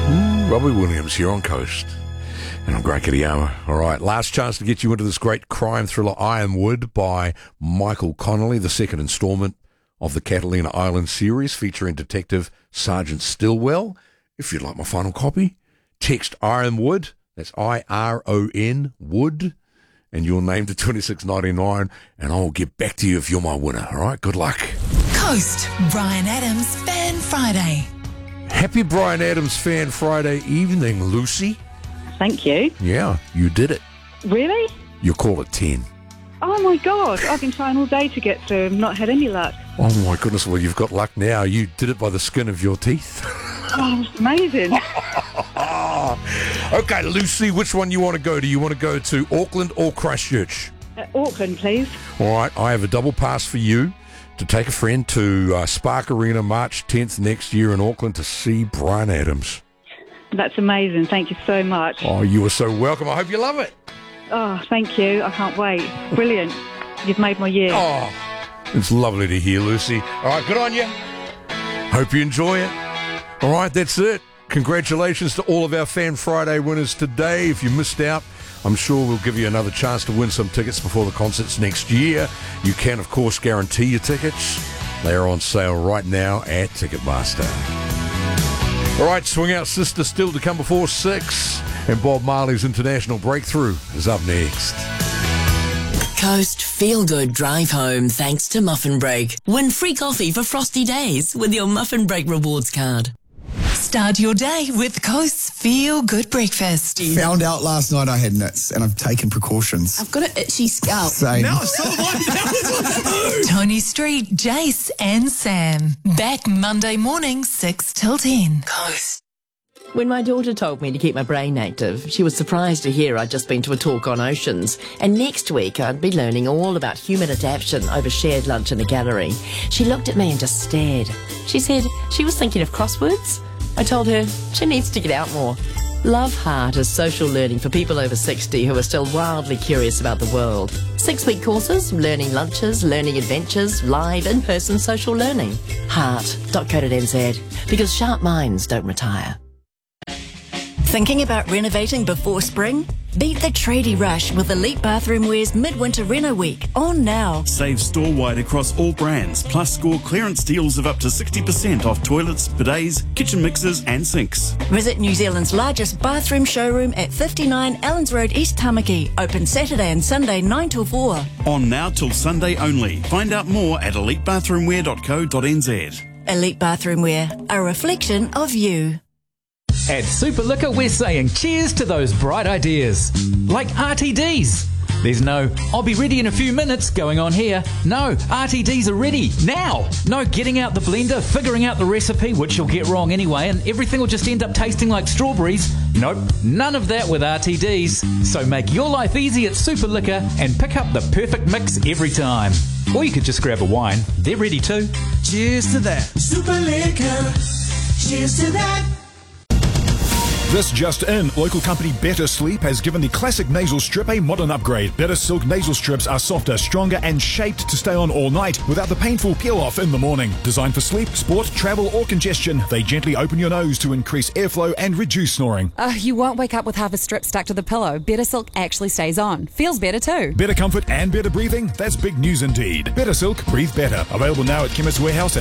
Robbie Williams here on Coast. And I'm Greg Kitayama. All right, last chance to get you into this great crime thriller, Ironwood, by Michael Connolly, the second instalment of the Catalina Island series featuring Detective Sergeant Stillwell. If you'd like my final copy, text Ironwood, that's I-R-O-N, Wood, and your name to 2699, and I'll get back to you if you're my winner. All right, good luck. Coast, Bryan Adams Fan Friday. Happy Bryan Adams Fan Friday evening, Lucy. Thank you. Yeah, you did it. Really? You call it 10. Oh my God, I've been trying all day to get through and not had any luck. Oh my goodness, well you've got luck now. You did it by the skin of your teeth. Oh, it's amazing. Okay, Lucy, which one you want to go to? You want to go to Auckland or Christchurch? Auckland, please. All right, I have a double pass for you to take a friend to Spark Arena March 10th next year in Auckland to see Bryan Adams. That's amazing. Thank you so much. Oh, you are so welcome. I hope you love it. Oh, thank you. I can't wait. Brilliant. You've made my year. Oh, it's lovely to hear, Lucy. All right, good on you. Hope you enjoy it. All right, that's it. Congratulations to all of our Fan Friday winners today. If you missed out, I'm sure we'll give you another chance to win some tickets before the concerts next year. You can, of course, guarantee your tickets. They are on sale right now at Ticketmaster. All right, Swing Out Sister still to come before 6. And Bob Marley's International Breakthrough is up next. Coast Feel Good Drive Home thanks to Muffin Break. Win free coffee for frosty days with your Muffin Break rewards card. Start your day with Coast's Feel Good Breakfast. Found out last night I had nits and I've taken precautions. I've got an itchy scalp. Same. Now I saw one. Tony Street, Jace and Sam. Back Monday morning, 6 till 10. Coast. When my daughter told me to keep my brain active, she was surprised to hear I'd just been to a talk on oceans, and next week I'd be learning all about human adaptation over shared lunch in a gallery. She looked at me and just stared. She said she was thinking of crosswords. I told her she needs to get out more. Love Heart is social learning for people over 60 who are still wildly curious about the world. 6-week courses, learning lunches, learning adventures, live in-person social learning. Heart.co.nz, because sharp minds don't retire. Thinking about renovating before spring? Beat the tradie rush with Elite Bathroomwear's Midwinter Reno Week, on now. Save store-wide across all brands, plus score clearance deals of up to 60% off toilets, bidets, kitchen mixers and sinks. Visit New Zealand's largest bathroom showroom at 59 Allens Road, East Tamaki. Open Saturday and Sunday 9 till 4. On now till Sunday only. Find out more at elitebathroomwear.co.nz. Elite Bathroomwear, a reflection of you. At Super Liquor, we're saying cheers to those bright ideas. Like RTDs. There's no, I'll be ready in a few minutes going on here. No, RTDs are ready now. No getting out the blender, figuring out the recipe, which you'll get wrong anyway, and everything will just end up tasting like strawberries. Nope, none of that with RTDs. So make your life easy at Super Liquor and pick up the perfect mix every time. Or you could just grab a wine. They're ready too. Cheers to that. Super Liquor. Cheers to that. This just in, local company Better Sleep has given the classic nasal strip a modern upgrade. Better Silk nasal strips are softer, stronger and shaped to stay on all night without the painful peel-off in the morning. Designed for sleep, sport, travel or congestion, they gently open your nose to increase airflow and reduce snoring. You won't wake up with half a strip stuck to the pillow. Better Silk actually stays on. Feels better too. Better comfort and better breathing? That's big news indeed. Better Silk, breathe better. Available now at Chemist Warehouse